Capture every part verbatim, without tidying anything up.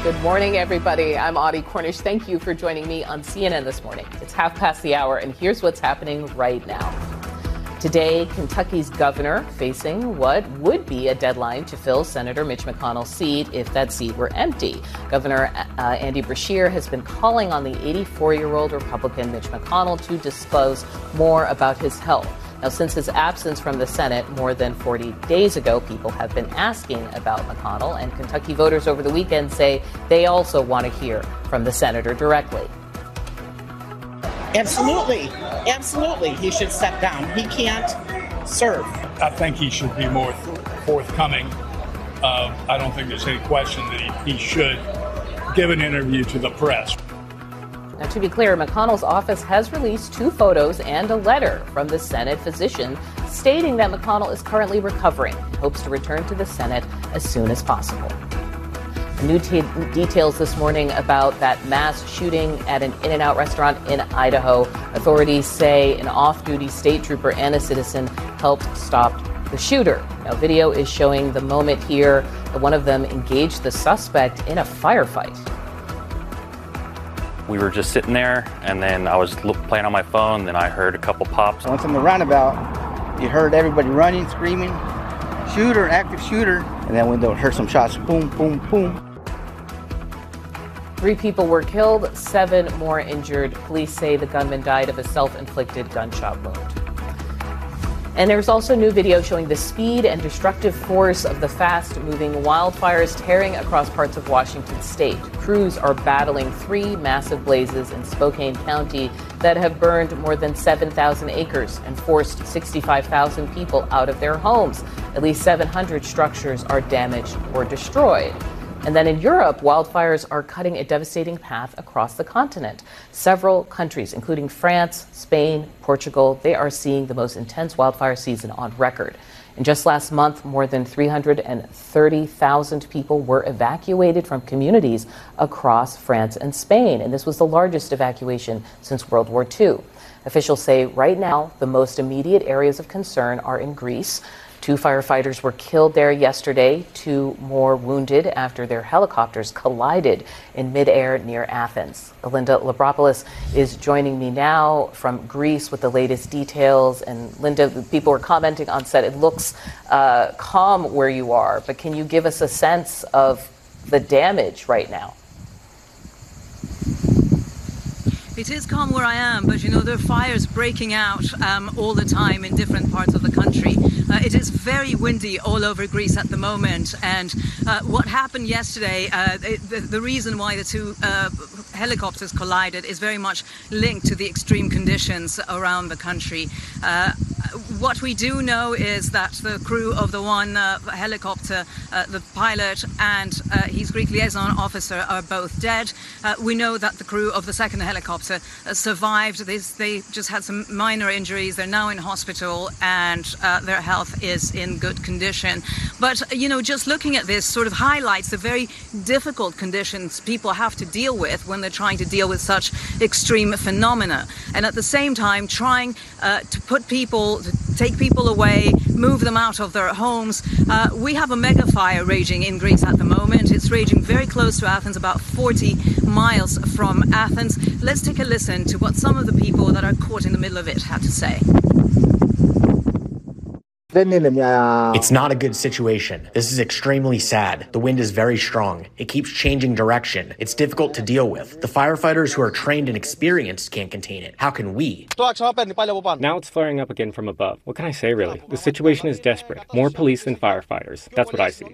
Good morning, everybody. I'm Audie Cornish. Thank you for joining me on C N N this morning. It's half past the hour, and here's what's happening right now. Today, Kentucky's governor facing what would be a deadline to fill Senator Mitch McConnell's seat if that seat were empty. Governor uh, Andy Beshear has been calling on the eighty-four-year-old Republican Mitch McConnell to disclose more about his health. Now, since his absence from the Senate more than forty days ago, people have been asking about McConnell, and Kentucky voters over the weekend say they also want to hear from the senator directly. Absolutely. Absolutely. He should step down. He can't serve. I think he should be more forthcoming. Uh, I don't think there's any question that he, he should give an interview to the press. Now, to be clear, McConnell's office has released two photos and a letter from the Senate physician stating that McConnell is currently recovering and hopes to return to the Senate as soon as possible. New t- details this morning about that mass shooting at an In-N-Out restaurant in Idaho. Authorities say an off-duty state trooper and a citizen helped stop the shooter. Now, video is showing the moment here that one of them engaged the suspect in a firefight. We were just sitting there, and then I was look, playing on my phone, then I heard a couple pops. Once in the roundabout, you heard everybody running, screaming, shooter, active shooter, and then we heard some shots, boom, boom, boom. Three people were killed, seven more injured. Police say the gunman died of a self-inflicted gunshot wound. And there's also new video showing the speed and destructive force of the fast-moving wildfires tearing across parts of Washington state. Crews are battling three massive blazes in Spokane County that have burned more than seven thousand acres and forced sixty-five thousand people out of their homes. At least seven hundred structures are damaged or destroyed. And then in Europe, wildfires are cutting a devastating path across the continent. Several countries, including France, Spain, Portugal, they are seeing the most intense wildfire season on record. And just last month, more than three hundred thirty thousand people were evacuated from communities across France and Spain. And this was the largest evacuation since World War Two. Officials say right now, the most immediate areas of concern are in Greece. Two firefighters were killed there yesterday, two more wounded after their helicopters collided in midair near Athens. Linda Labropoulos is joining me now from Greece with the latest details. And Linda, people were commenting on set, it looks uh, calm where you are, but can you give us a sense of the damage right now? It is calm where I am, but you know, there are fires breaking out um, all the time in different parts of the country. Uh, it is very windy all over Greece at the moment, and uh, what happened yesterday, uh, the, the reason why the two uh, helicopters collided is very much linked to the extreme conditions around the country. Uh, what we do know is that the crew of the one uh, helicopter, uh, the pilot and uh, his Greek liaison officer are both dead. Uh, we know that the crew of the second helicopter uh, survived. This, they just had some minor injuries. They're now in hospital, and uh, their health is in good condition. But, you know, just looking at this sort of highlights the very difficult conditions people have to deal with when they're trying to deal with such extreme phenomena. And at the same time, trying uh, to put people, to take people away, move them out of their homes. Uh, we have a mega fire raging in Greece at the moment. It's raging very close to Athens, about forty miles from Athens. Let's take a listen to what some of the people that are caught in the middle of it had to say. It's not a good situation. This is extremely sad. The wind is very strong. It keeps changing direction. It's difficult to deal with. The firefighters who are trained and experienced can't contain it. How can we? Now it's flaring up again from above. What can I say, really? The situation is desperate. More police than firefighters. That's what I see.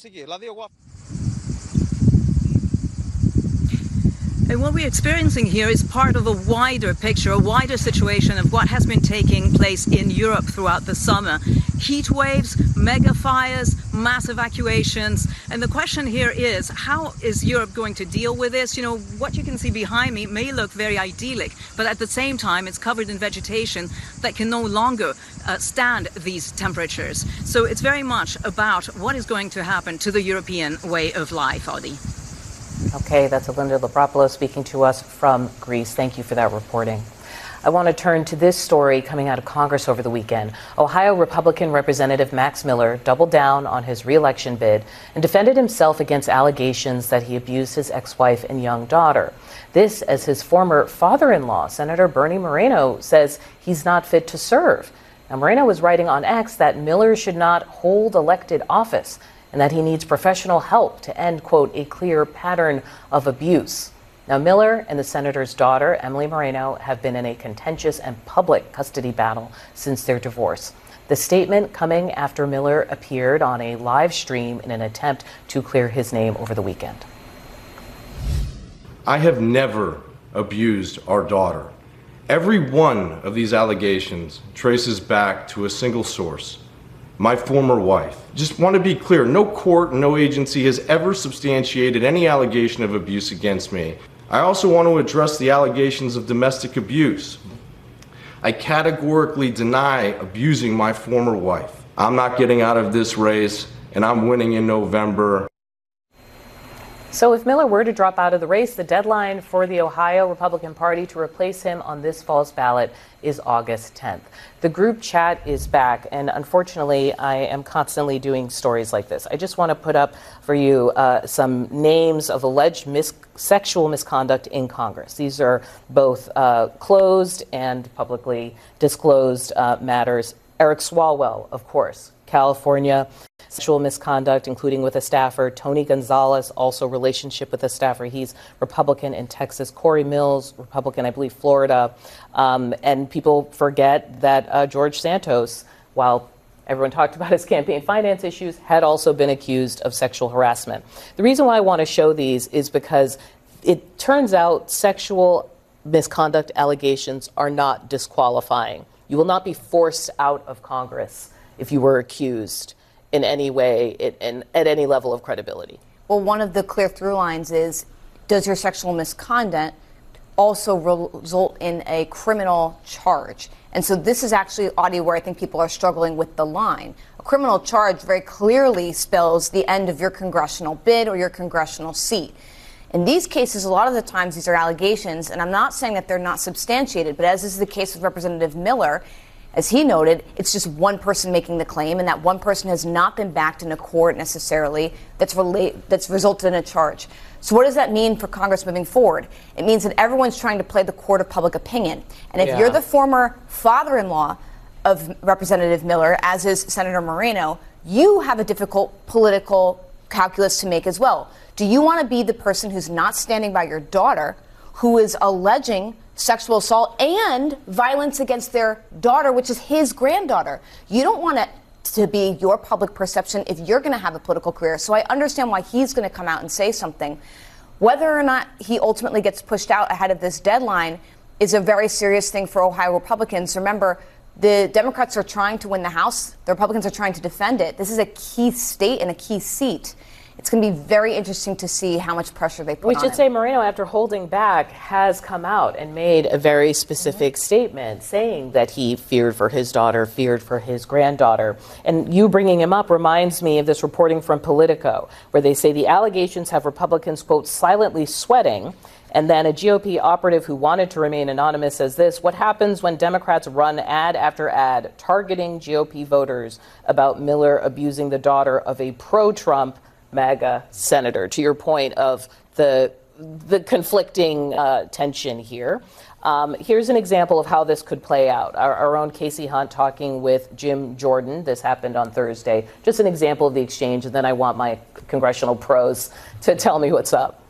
And what we're experiencing here is part of a wider picture, a wider situation of what has been taking place in Europe throughout the summer. Heat waves, mega fires, mass evacuations. And the question here is, how is Europe going to deal with this? You know, what you can see behind me may look very idyllic, but at the same time, it's covered in vegetation that can no longer uh, stand these temperatures. So it's very much about what is going to happen to the European way of life, Audie. Okay, that's Linda Labropoulos speaking to us from Greece. Thank you for that reporting. I want to turn to this story coming out of Congress over the weekend. Ohio Republican Representative Max Miller doubled down on his re-election bid and defended himself against allegations that he abused his ex-wife and young daughter. This as his former father-in-law, Senator Bernie Moreno, says he's not fit to serve. Now, Moreno was writing on X that Miller should not hold elected office and that he needs professional help to end, quote, a clear pattern of abuse. Now, Miller and the senator's daughter, Emily Moreno, have been in a contentious and public custody battle since their divorce. The statement coming after Miller appeared on a live stream in an attempt to clear his name over the weekend. I have never abused our daughter. Every one of these allegations traces back to a single source, my former wife. Just want to be clear, no court, no agency has ever substantiated any allegation of abuse against me. I also want to address the allegations of domestic abuse. I categorically deny abusing my former wife. I'm not getting out of this race, and I'm winning in November. So if Miller were to drop out of the race, the deadline for the Ohio Republican Party to replace him on this fall's ballot is August tenth. The group chat is back, and unfortunately, I am constantly doing stories like this. I just want to put up for you uh, some names of alleged mis- sexual misconduct in Congress. These are both uh, closed and publicly disclosed uh, matters. Eric Swalwell, of course, California. Sexual misconduct, including with a staffer. Tony Gonzalez, also relationship with a staffer. He's Republican in Texas. Corey Mills, Republican, I believe, Florida. Um, and people forget that uh, George Santos, while everyone talked about his campaign finance issues, had also been accused of sexual harassment. The reason why I want to show these is because it turns out sexual misconduct allegations are not disqualifying. You will not be forced out of Congress if you were accused in any way, in, in, at any level of credibility. Well, one of the clear through lines is, does your sexual misconduct also result in a criminal charge? And so this is actually audio where I think people are struggling with the line. A criminal charge very clearly spells the end of your congressional bid or your congressional seat. In these cases, a lot of the times these are allegations, and I'm not saying that they're not substantiated, but as is the case with Representative Miller, as he noted, it's just one person making the claim, and that one person has not been backed in a court necessarily that's relate, that's resulted in a charge. So what does that mean for Congress moving forward? It means that everyone's trying to play the court of public opinion. And if yeah. you're the former father-in-law of Representative Miller, as is Senator Moreno, you have a difficult political calculus to make as well. Do you want to be the person who's not standing by your daughter, who is alleging sexual assault and violence against their daughter, which is his granddaughter? You don't want it to be your public perception if you're going to have a political career. So I understand why he's going to come out and say something. Whether or not he ultimately gets pushed out ahead of this deadline is a very serious thing for Ohio Republicans. Remember, the Democrats are trying to win the House. The Republicans are trying to defend it. This is a key state and a key seat. It's going to be very interesting to see how much pressure they put on We should him. say Moreno, after holding back, has come out and made a very specific mm-hmm. statement saying that he feared for his daughter, feared for his granddaughter. And you bringing him up reminds me of this reporting from Politico, where they say the allegations have Republicans, quote, silently sweating. And then a G O P operative who wanted to remain anonymous says this: what happens when Democrats run ad after ad targeting G O P voters about Miller abusing the daughter of a pro-Trump MAGA senator? To your point of the the conflicting uh, tension here. Um, here's an example of how this could play out. Our, our own Casey Hunt talking with Jim Jordan. This happened on Thursday. Just an example of the exchange, and then I want my congressional pros to tell me what's up.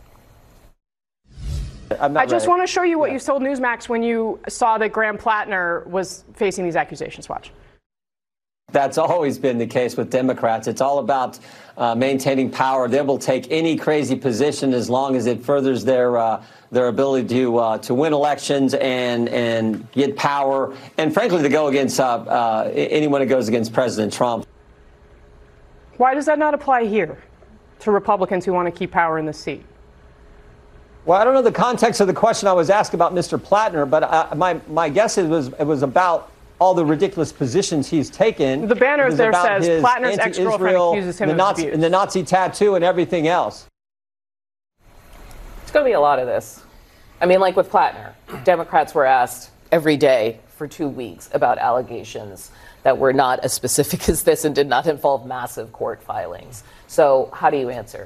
I just ready. want to show you what yeah. you told Newsmax when you saw that Graham Plattner was facing these accusations. Watch. That's always been the case with Democrats. It's all about uh, maintaining power. They will take any crazy position as long as it furthers their uh, their ability to uh, to win elections and and get power, and frankly, to go against uh, uh, anyone who goes against President Trump. Why does that not apply here to Republicans who want to keep power in the seat? Well, I don't know the context of the question I was asked about Mister Plattner, but I, my my guess is it was it was about all the ridiculous positions he's taken. The banner there says Plattner's ex-girlfriend accuses him the of Nazi, abuse. And the Nazi tattoo and everything else. It's going to be a lot of this. I mean, like with Plattner, Democrats were asked every day for two weeks about allegations that were not as specific as this and did not involve massive court filings. So how do you answer?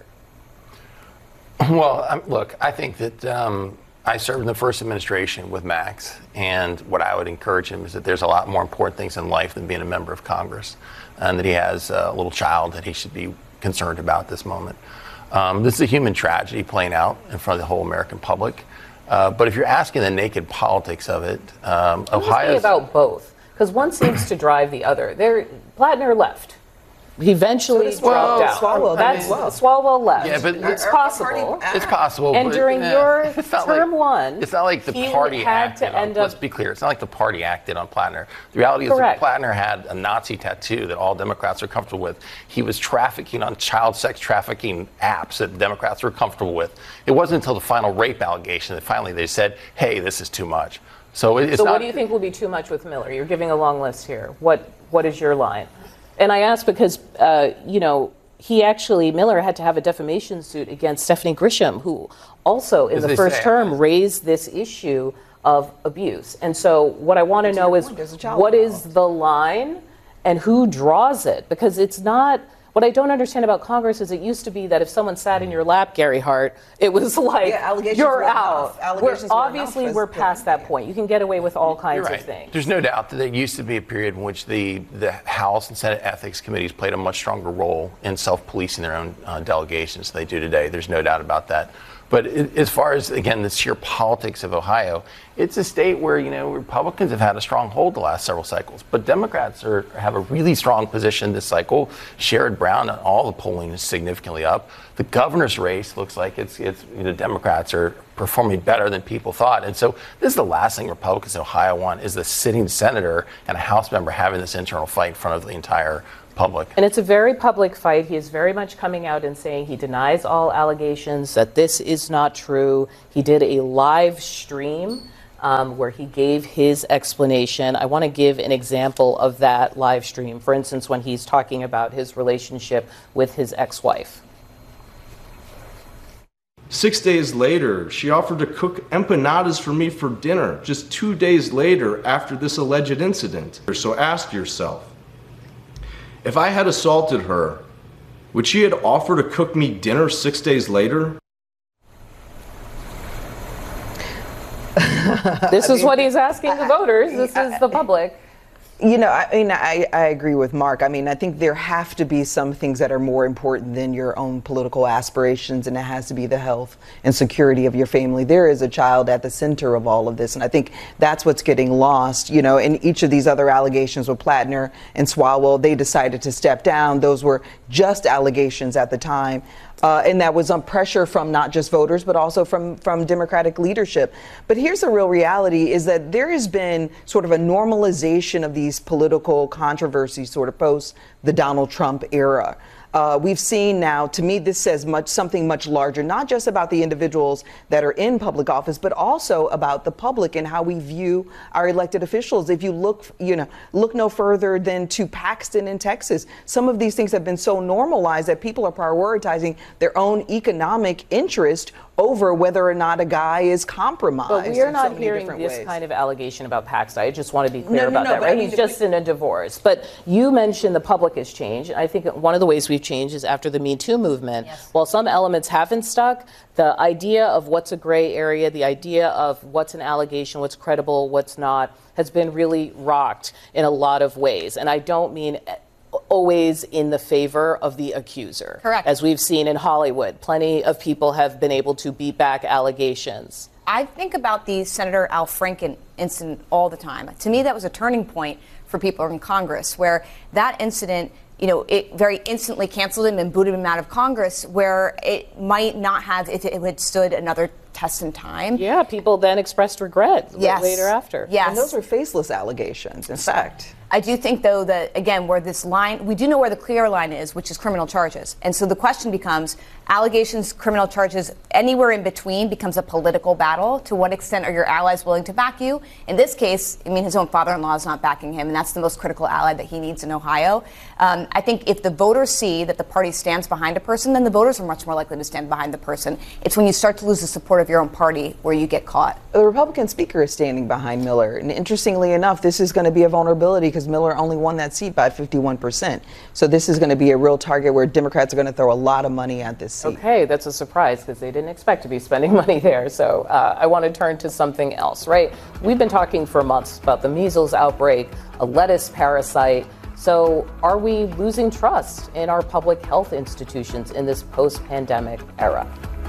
Well, um, look, I think that um, I served in the first administration with Max, and what I would encourage him is that there's a lot more important things in life than being a member of Congress, and that he has a little child that he should be concerned about at this moment. Um, this is a human tragedy playing out in front of the whole American public. Uh, but if you're asking the naked politics of it, um, Ohio about both, because one seems to drive the other. There, Plattner left. He eventually So dropped well, out. Swalwell That's did well. Swalwell left. Yeah, but it's possible. It's possible. And but, during eh, your it's not term like, one, it's not like the he party had acted to on. end up. Let's be clear. It's not like the party acted on Plattner. The reality Correct. is that Plattner had a Nazi tattoo that all Democrats are comfortable with. He was trafficking on child sex trafficking apps that Democrats were comfortable with. It wasn't until the final rape allegation that finally they said, "Hey, this is too much." So it's so not. What do you think will be too much with Miller? You're giving a long list here. What What is your line? And I ask because uh, you know. He actually, Miller had to have a defamation suit against Stephanie Grisham, who also in As the they first say. term raised this issue of abuse. And so what I want to know is what is the line and who draws it? Because it's not, what I don't understand about Congress is it used to be that if someone sat in your lap, Gary Hart, it was like, Yeah, allegations you're were out. enough. Allegations we're, were obviously, enough we're as the- past that point. You can get away with all kinds You're right. of things. There's no doubt that there used to be a period in which the, the House and Senate ethics committees played a much stronger role in self-policing their own uh, delegations than they do today. There's no doubt about that. But it, as far as, again, the sheer politics of Ohio, it's a state where, you know, Republicans have had a strong hold the last several cycles. But Democrats are, have a really strong position this cycle. Sherrod Brown, all the polling is significantly up. The governor's race looks like it's, it's you know, Democrats are performing better than people thought. And so this is the last thing Republicans in Ohio want, is the sitting senator and a House member having this internal fight in front of the entire public. And it's a very public fight. He is very much coming out and saying he denies all allegations, that this is not true. He did a live stream um, where he gave his explanation. I want to give an example of that live stream. For instance, when he's talking about his relationship with his ex-wife. Six days later, she offered to cook empanadas for me for dinner, just two days later after this alleged incident. So ask yourself, if I had assaulted her, would she have offered to cook me dinner six days later? This is what he's asking the voters. This is the public. You know, I mean, I, I agree with Mark. I mean, I think there have to be some things that are more important than your own political aspirations, and it has to be the health and security of your family. There is a child at the center of all of this, and I think that's what's getting lost. You know, in each of these other allegations with Plattner and Swalwell, they decided to step down. Those were just allegations at the time. Uh, and that was on pressure from not just voters, but also from, from Democratic leadership. But here's the real reality is that there has been sort of a normalization of these political controversies sort of post the Donald Trump era. Uh, we've seen now, to me, this says much something much larger, not just about the individuals that are in public office, but also about the public and how we view our elected officials. If you look, you know, look no further than to Paxton in Texas, some of these things have been so normalized that people are prioritizing their own economic interest over whether or not a guy is compromised. But we are in not so many hearing different this ways. kind of allegation about Paxton. I just want to be clear No, no, about no, that, but right? I mean, He's just in a divorce. But you mentioned the public has changed. I think one of the ways we've changed is after the Me Too movement. Yes. While some elements haven't stuck, the idea of what's a gray area, the idea of what's an allegation, what's credible, what's not, has been really rocked in a lot of ways. And I don't mean always in the favor of the accuser. Correct. As we've seen in Hollywood, plenty of people have been able to beat back allegations. I think about the Senator Al Franken incident all the time. To me, that was a turning point for people in Congress, where that incident, you know, it very instantly canceled him and booted him out of Congress, where it might not have if it had stood another test in time. Yeah, people then expressed regret yes. later after. Yes. And those are faceless allegations, in fact. I do think, though, that, again, where this line, we do know where the clear line is, which is criminal charges. And so the question becomes, allegations, criminal charges, anywhere in between becomes a political battle. To what extent are your allies willing to back you? In this case, I mean, his own father-in-law is not backing him, and that's the most critical ally that he needs in Ohio. Um, I think if the voters see that the party stands behind a person, then the voters are much more likely to stand behind the person. It's when you start to lose the support of your own party where you get caught. The Republican speaker is standing behind Miller. And interestingly enough, this is going to be a vulnerability because Miller only won that seat by fifty-one percent. So this is going to be a real target where Democrats are going to throw a lot of money at this seat. Okay, that's a surprise because they didn't expect to be spending money there. So uh, I want to turn to something else, right? We've been talking for months about the measles outbreak, a lettuce parasite. So are we losing trust in our public health institutions in this post-pandemic era?